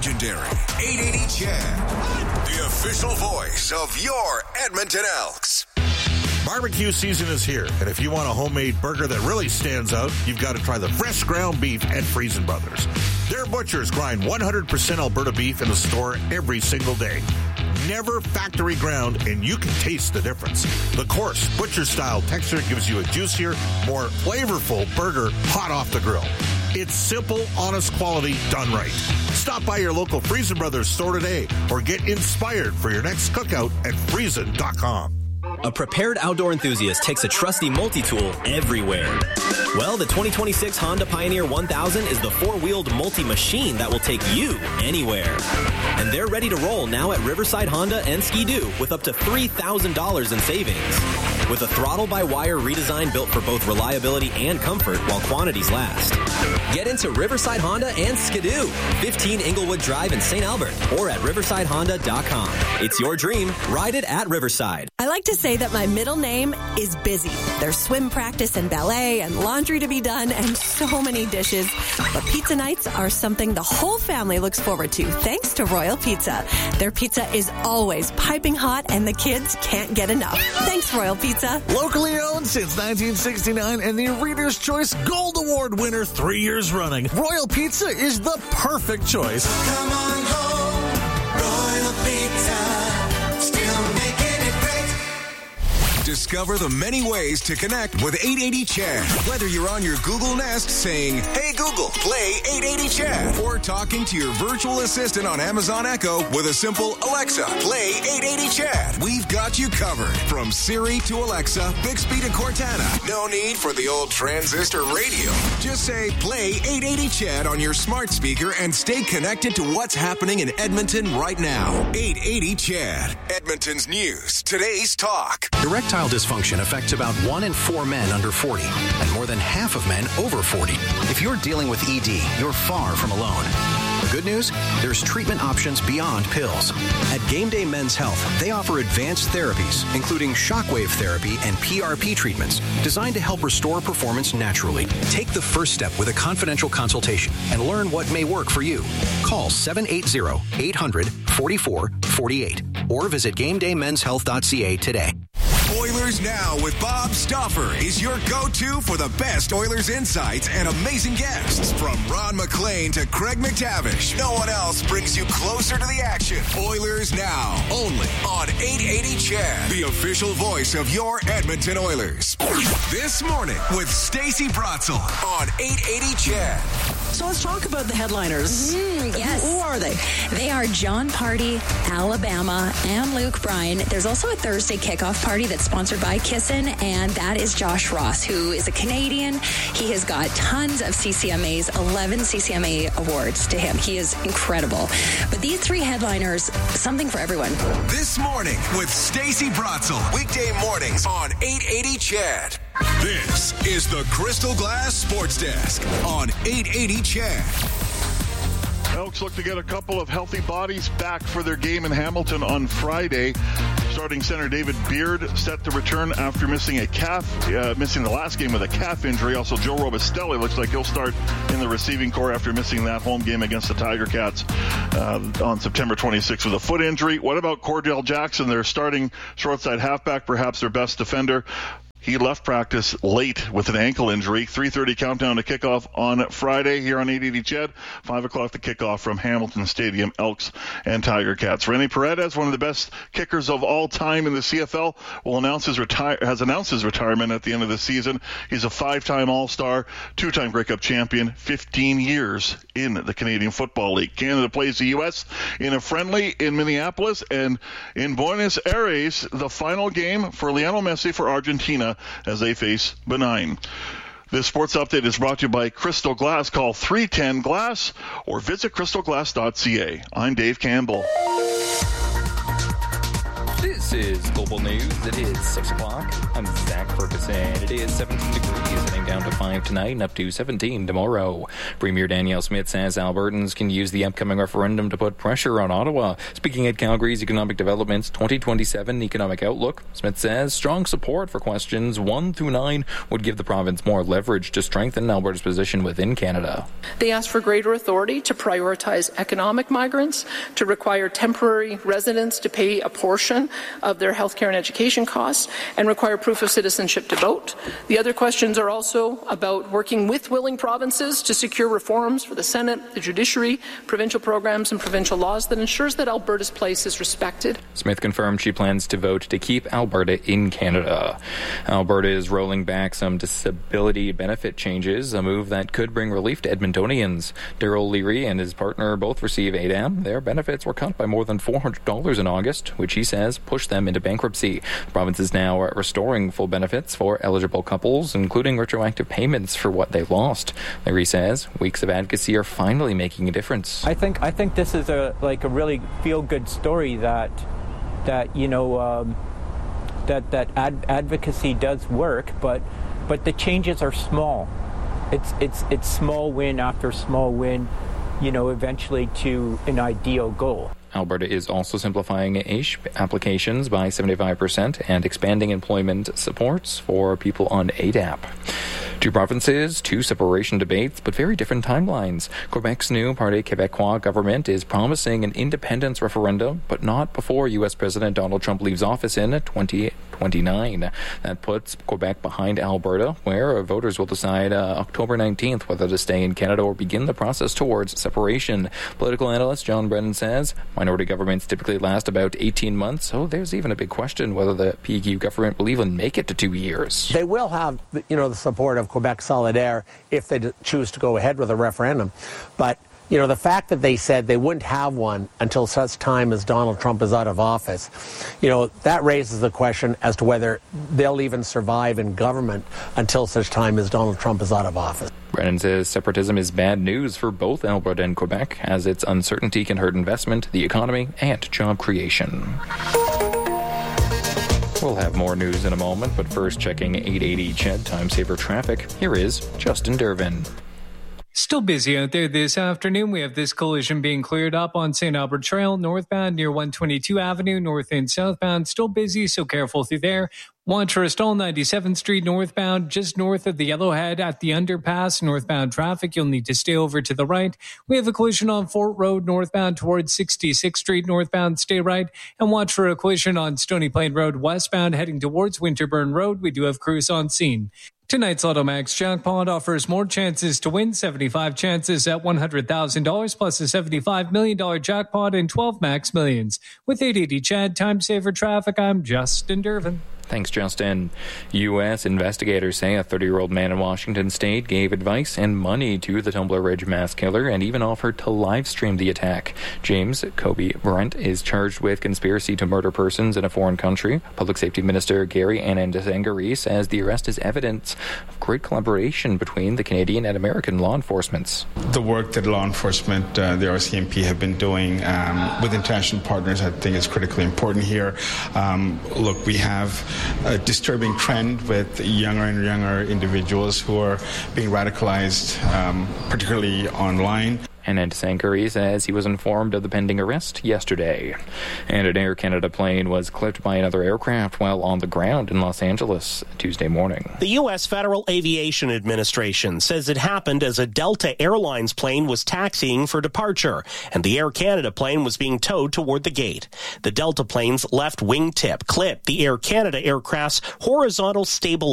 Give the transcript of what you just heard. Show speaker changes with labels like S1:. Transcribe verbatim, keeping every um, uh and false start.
S1: legendary eight eighty Chad, the official voice of your Edmonton Elks.
S2: Barbecue season is here, and if you want a homemade burger that really stands out, you've got to try the fresh ground beef at Friesen Brothers. Their butchers grind one hundred percent Alberta beef in the store every single day. Never factory ground, and you can taste the difference. The coarse, butcher-style texture gives you a juicier, more flavorful burger hot off the grill. It's simple, honest quality done right. Stop by your local Friesen Brothers store today or get inspired for your next cookout at friesen dot com.
S3: A prepared outdoor enthusiast takes a trusty multi-tool everywhere. Well, the twenty twenty-six Honda Pioneer one thousand is the four-wheeled multi-machine that will take you anywhere. And they're ready to roll now at Riverside Honda and Ski-Doo with up to three thousand dollars in savings. With a throttle-by-wire redesign built for both reliability and comfort while quantities last. Get into Riverside Honda and Ski-Doo, fifteen Inglewood Drive in Saint Albert, or at riverside honda dot com. It's your dream. Ride it at Riverside.
S4: I like to say that my middle name is busy. There's swim practice and ballet and laundry to be done and so many dishes. But pizza nights are something the whole family looks forward to thanks to Royal Pizza. Their pizza is always piping hot and the kids can't get enough. Thanks, Royal Pizza.
S5: Locally owned since nineteen sixty-nine and the Reader's Choice Gold Award winner three years running. Royal Pizza is the perfect choice.
S6: Come on home, Royal Pizza, still making it great.
S1: Discover the many ways to connect with eight eighty Chad. Whether you're on your Google Nest saying, "Hey Google, play eight eighty Chad," or talking to your virtual assistant on Amazon Echo with a simple "Alexa, play eight eighty Chad." We've got you covered. From Siri to Alexa, Bixby to Cortana. No need for the old transistor radio. Just say, "Play eight eighty Chad" on your smart speaker and stay connected to what's happening in Edmonton right now. eight eighty Chad, Edmonton's news, today's talk.
S7: Erectile dysfunction affects about one in four men under forty and more than half of men over forty. If you're dealing with E D, you're far from alone. The good news? There's treatment options beyond pills. At Game Day Men's Health, they offer advanced therapies, including shockwave therapy and P R P treatments, designed to help restore performance naturally. Take the first step with a confidential consultation and learn what may work for you. Call seven eight zero, eight hundred, forty-four forty-eight or visit game day men's health dot c a today.
S1: Oilers Now with Bob Stauffer is your go-to for the best Oilers insights and amazing guests. From Ron McLean to Craig McTavish, no one else brings you closer to the action. Oilers Now, only on eight eighty Chad, the official voice of your Edmonton Oilers. This morning with Stacey Bratzel on eight eighty Chad.
S8: So let's talk about the headliners.
S9: Mm, yes.
S8: Who are they?
S9: They are John Party, Alabama, and Luke Bryan. There's also a Thursday kickoff party that's sponsored by Kissin', and that is Josh Ross, who is a Canadian. He has got tons of C C M As, eleven C C M A awards to him. He is incredible. But these three headliners, something for everyone.
S1: This morning with Stacey Bratzel. Weekday mornings on eight eighty Chad. This is the Crystal Glass Sports Desk on eight eighty Chad.
S10: Elks look to get a couple of healthy bodies back for their game in Hamilton on Friday. Starting center David Beard set to return after missing a calf, uh, missing the last game with a calf injury. Also, Joe Robustelli looks like he'll start in the receiving corps after missing that home game against the Tiger Cats uh, on September twenty-sixth with a foot injury. What about Cordell Jackson, their starting short-side halfback, perhaps their best defender? He left practice late with an ankle injury. three thirty countdown to kickoff on Friday here on eight eighty Chad. five o'clock to kickoff from Hamilton Stadium, Elks and Tiger Cats. Rene Paredes, one of the best kickers of all time in the C F L, will announce his retire has announced his retirement at the end of the season. He's a five-time All-Star, two-time Grey Cup champion, fifteen years in the Canadian Football League. Canada plays the U S in a friendly in Minneapolis, and in Buenos Aires, the final game for Lionel Messi for Argentina as they face Benin. This sports update is brought to you by Crystal Glass. Call three one zero glass or visit crystal glass dot c a. I'm Dave Campbell.
S5: This
S11: This is Global News. It is six o'clock. I'm Zach Ferguson. It is seventeen degrees, heading down to five tonight and up to seventeen tomorrow. Premier Danielle Smith says Albertans can use the upcoming referendum to put pressure on Ottawa. Speaking at Calgary's Economic Development's twenty twenty-seven Economic Outlook, Smith says strong support for questions one through nine would give the province more leverage to strengthen Alberta's position within Canada.
S12: They asked for greater authority to prioritize economic migrants, to require temporary residents to pay a portion of their healthcare and education costs, and require proof of citizenship to vote. The other questions are also about working with willing provinces to secure reforms for the Senate, the judiciary, provincial programs and provincial laws that ensures that Alberta's place is respected.
S11: Smith confirmed she plans to vote to keep Alberta in Canada. Alberta is rolling back some disability benefit changes, a move that could bring relief to Edmontonians. Daryl Leary and his partner both receive A D A M. Their benefits were cut by more than four hundred dollars in August, which he says pushed them into bankruptcy. The province is now restoring full benefits for eligible couples, including retroactive payments for what they lost. Larry says weeks of advocacy are finally making a difference.
S13: I think I think this is a like a really feel-good story that that you know um, that that ad- advocacy does work, but but the changes are small. It's it's it's small win after small win, you know, eventually to an ideal goal.
S11: Alberta is also simplifying A I S H applications by seventy-five percent and expanding employment supports for people on A D A P. Two provinces, two separation debates, but very different timelines. Quebec's new Parti Québécois government is promising an independence referendum, but not before U S President Donald Trump leaves office in twenty twenty-nine. That puts Quebec behind Alberta, where voters will decide uh, October nineteenth whether to stay in Canada or begin the process towards separation. Political analyst John Brennan says minority governments typically last about eighteen months, so there's even a big question whether the P Q government will even make it to two years.
S14: They will have, you know, the support of Quebec Solidaire if they choose to go ahead with a referendum. But, you know, the fact that they said they wouldn't have one until such time as Donald Trump is out of office, you know, that raises the question as to whether they'll even survive in government until such time as Donald Trump is out of office.
S11: Brennan says separatism is bad news for both Alberta and Quebec, as its uncertainty can hurt investment, the economy, and job creation. We'll have more news in a moment, but first checking eight eighty C H E D Time Saver Traffic. Here is Justin Dervin.
S15: Still busy out there this afternoon. We have this collision being cleared up on Saint Albert Trail, northbound near one twenty-two Avenue, north and southbound. Still busy, so careful through there. Watch for a stall ninety-seventh Street northbound, just north of the Yellowhead at the underpass. Northbound traffic, you'll need to stay over to the right. We have a collision on Fort Road northbound towards sixty-sixth Street northbound. Stay right. And watch for a collision on Stony Plain Road westbound heading towards Winterburn Road. We do have crews on scene. Tonight's Lotto Max Jackpot offers more chances to win, seventy-five chances at one hundred thousand dollars plus a seventy-five million dollars jackpot and twelve Max Millions. With eight eighty C H E D Time Saver Traffic, I'm Justin Dervin.
S11: Thanks, Justin. U S investigators say a thirty-year-old man in Washington state gave advice and money to the Tumbler Ridge mass killer and even offered to live stream the attack. James Kobe Brent is charged with conspiracy to murder persons in a foreign country. Public Safety Minister Gary Anand-Sangari says the arrest is evidence of great collaboration between the Canadian and American law enforcements.
S16: The work that law enforcement, uh, the R C M P, have been doing um, with international partners, I think is critically important here. Um, look, we have a disturbing trend with younger and younger individuals who are being radicalized, um, particularly online.
S11: Anand-Sangari says he was informed of the pending arrest yesterday. And an Air Canada plane was clipped by another aircraft while on the ground in Los Angeles Tuesday morning.
S17: The U S Federal Aviation Administration says it happened as a Delta Airlines plane was taxiing for departure, and the Air Canada plane was being towed toward the gate. The Delta plane's left wingtip clipped the Air Canada aircraft's horizontal stabilizer